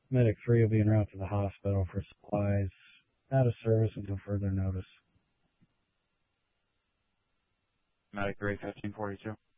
Medic 3 will be en route to the hospital for supplies. Out of service until further notice. Medic 3, 1542.